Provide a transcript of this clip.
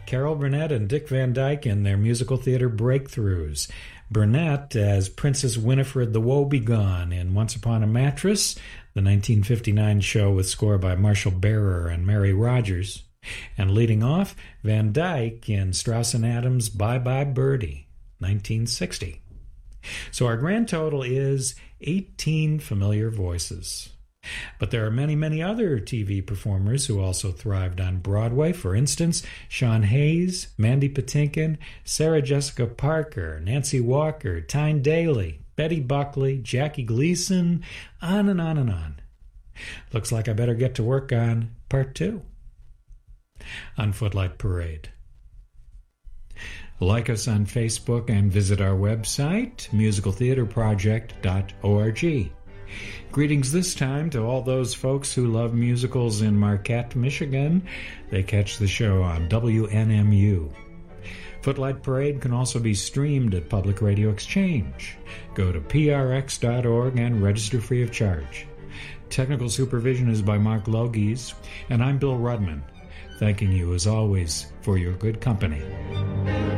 Carol Burnett and Dick Van Dyke in their musical theater breakthroughs. Burnett as Princess Winifred the Woebegone in Once Upon a Mattress, the 1959 show with score by Marshall Barer and Mary Rogers. And leading off, Van Dyke in Strauss and Adams' Bye Bye Birdie, 1960. So our grand total is 18 familiar voices. But there are many, many other TV performers who also thrived on Broadway. For instance, Sean Hayes, Mandy Patinkin, Sarah Jessica Parker, Nancy Walker, Tyne Daly, Betty Buckley, Jackie Gleason, on and on and on. Looks like I better get to work on part 2 on Footlight Parade. Like us on Facebook and visit our website, musicaltheaterproject.org. Greetings this time to all those folks who love musicals in Marquette, Michigan. They catch the show on WNMU. Footlight Parade can also be streamed at Public Radio Exchange. Go to prx.org and register free of charge. Technical supervision is by Mark Logies, and I'm Bill Rudman, thanking you as always for your good company.